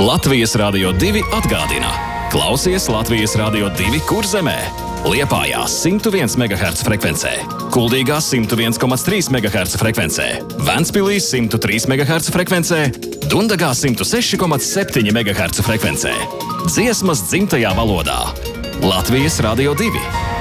Latvijas Radio 2 atgādina. Klausies Latvijas Radio 2 Kurzemē, Liepājā 101 MHz frekvencē, Kuldīgā 101,3 MHz frekvencē, Ventspilī 103 MHz frekvencē, Dundagā 106,7 MHz frekvencē. Dziesmas dzimtajā valodā. Latvijas Radio 2.